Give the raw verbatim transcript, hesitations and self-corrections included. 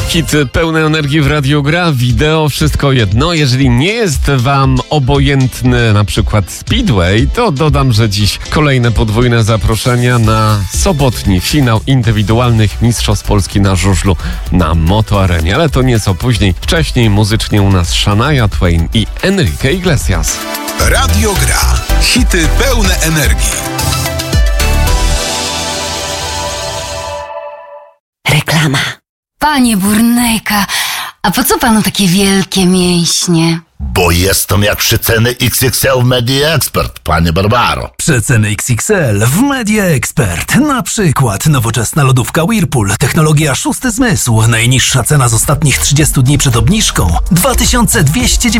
Hit pełny energii w Radiu Gra, wideo, wszystko jedno. Jeżeli nie jest wam obojętny na przykład Speedway, to dodam, że dziś kolejne podwójne zaproszenia na sobotni finał indywidualnych Mistrzostw Polski na żużlu na Moto Arenie. Ale to nieco później. Wcześniej muzycznie u nas Shania Twain i Enrique Iglesias. Radio Gra. Hity pełne energii. Reklama. Panie Burnejka, a po co panu takie wielkie mięśnie? Bo jestem jak przeceny X X L w Media Expert, panie Barbaro. Przeceny X X L w Media Expert. Na przykład nowoczesna lodówka Whirlpool, technologia szósty zmysł. Najniższa cena z ostatnich trzydziestu dni przed obniżką dwa tysiące dwieście dziewięćdziesiąt